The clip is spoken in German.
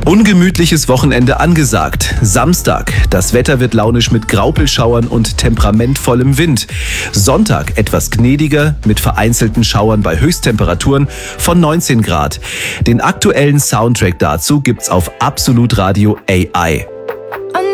Ungemütliches Wochenende angesagt. Samstag, das Wetter wird launisch mit Graupelschauern und temperamentvollem Wind. Sonntag etwas gnädiger mit vereinzelten Schauern bei Höchsttemperaturen von 19 Grad. Den aktuellen Soundtrack dazu gibt's auf Absolut Radio AI.